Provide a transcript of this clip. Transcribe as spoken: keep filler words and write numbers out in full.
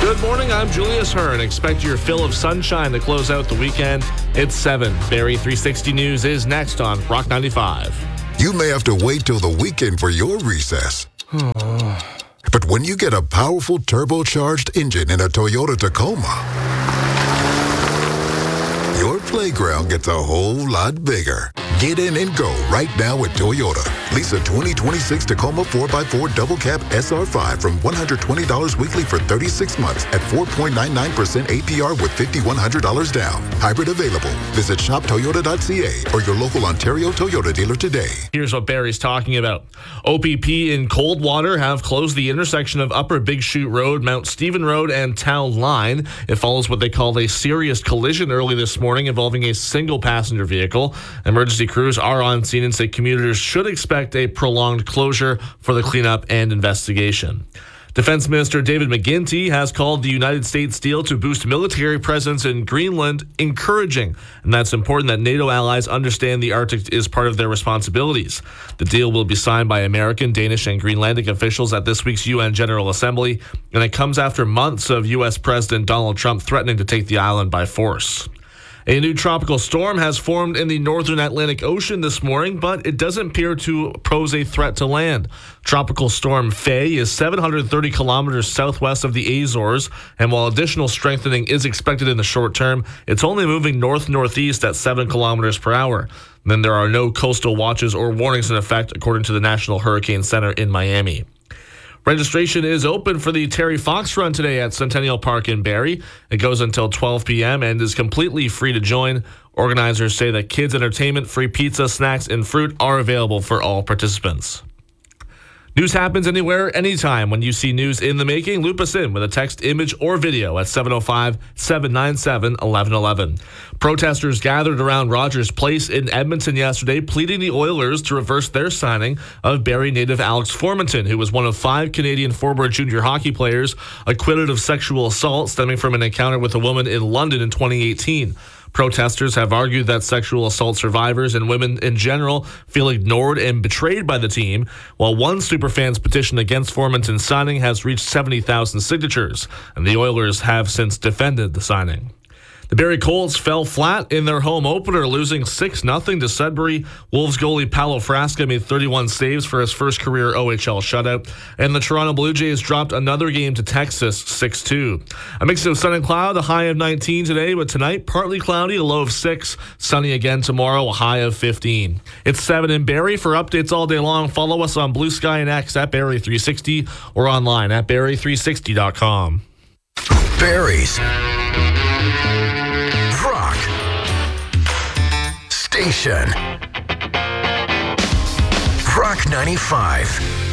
Good morning, I'm Julius Hearn. Expect your fill of sunshine to close out the weekend. It's seven. Barrie three sixty News is next on Rock ninety-five. You may have to wait till the weekend for your recess. But when you get a powerful turbocharged engine in a Toyota Tacoma, your playground gets a whole lot bigger. Get in and go right now at Toyota. Lease a twenty twenty-six Tacoma four by four Double Cab S R five from one hundred twenty dollars weekly for thirty-six months at four point nine nine percent A P R with five thousand one hundred dollars down. Hybrid available. Visit shop toyota dot c a or your local Ontario Toyota dealer today. Here's what Barrie's talking about. O P P in Coldwater have closed the intersection of Upper Big Chute Road, Mount Stephen Road, and Town Line. It follows what they called a serious collision early this morning involving a single passenger vehicle. Emergency crews are on scene and say commuters should expect a prolonged closure for the cleanup and investigation. Defense Minister David McGuinty has called the United States deal to boost military presence in Greenland encouraging, and that's important that NATO allies understand the Arctic is part of their responsibilities. The deal will be signed by American, Danish, and Greenlandic officials at this week's U N General Assembly, and it comes after months of U S President Donald Trump threatening to take the island by force. A new tropical storm has formed in the northern Atlantic Ocean this morning, but it doesn't appear to pose a threat to land. Tropical storm Faye is seven hundred thirty kilometers southwest of the Azores, and while additional strengthening is expected in the short term, it's only moving north-northeast at seven kilometers per hour. Then there are no coastal watches or warnings in effect, according to the National Hurricane Center in Miami. Registration is open for the Terry Fox Run today at Centennial Park in Barrie. It goes until twelve p.m. and is completely free to join. Organizers say that kids' entertainment, free pizza, snacks, and fruit are available for all participants. News happens anywhere, anytime. When you see news in the making, loop us in with a text, image, or video at seven oh five, seven nine seven, one one one one. Protesters gathered around Rogers Place in Edmonton yesterday, pleading the Oilers to reverse their signing of Barrie native Alex Formanton, who was one of five Canadian forward junior hockey players acquitted of sexual assault stemming from an encounter with a woman in London in twenty eighteen. Protesters have argued that sexual assault survivors and women in general feel ignored and betrayed by the team, while one superfan's petition against Formanton's signing has reached seventy thousand signatures, and the Oilers have since defended the signing. The Barrie Colts fell flat in their home opener, losing six nothing to Sudbury. Wolves goalie Paolo Frasca made thirty-one saves for his first career O H L shutout. And the Toronto Blue Jays dropped another game to Texas, six two. A mix of sun and cloud, a high of nineteen today, but tonight, partly cloudy, a low of six. Sunny again tomorrow, a high of fifteen. It's seven in Barrie. For updates all day long, follow us on Blue Sky and X at Barrie three sixty or online at Barrie three sixty dot com. Barrie's Rock Station. Rock ninety-five.